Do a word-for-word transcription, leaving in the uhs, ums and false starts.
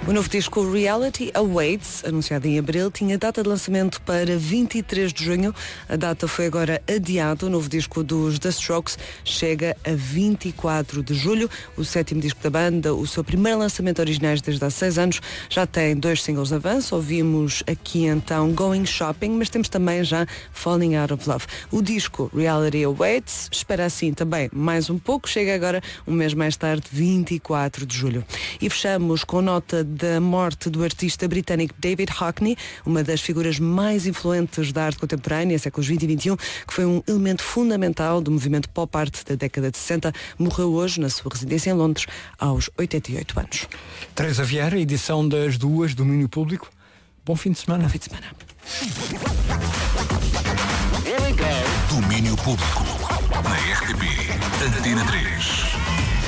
O novo disco Reality Awaits, anunciado em abril, tinha data de lançamento para vinte e três de junho. A data foi agora adiada. O novo disco dos The Strokes chega a vinte e quatro de julho. O sétimo disco da banda, o seu primeiro lançamento original desde há seis anos, já tem dois singles de avanço. Ouvimos aqui então Going Shopping, mas temos também já Falling Out of Love. O disco Reality Awaits espera assim também mais um pouco. Chega agora um mês mais tarde, vinte e quatro de julho. E fechamos com nota da morte do artista britânico David Hockney, uma das figuras mais influentes da arte contemporânea, séculos vinte e vinte e um, que foi um elemento fundamental do movimento pop art da década de sessenta, morreu hoje na sua residência em Londres, aos oitenta e oito anos. Teresa Vieira, edição das duas, domínio público. Bom fim de semana. Bom fim de semana. Domínio público. Na R T P, Antena três.